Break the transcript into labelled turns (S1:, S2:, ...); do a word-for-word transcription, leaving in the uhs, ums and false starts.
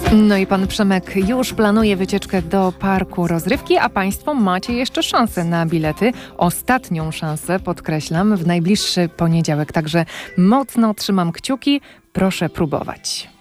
S1: No i pan Przemek już planuje wycieczkę do parku rozrywki, a państwo macie jeszcze szansę na bilety. Ostatnią szansę, podkreślam, w najbliższy poniedziałek. Także mocno trzymam kciuki. Proszę próbować.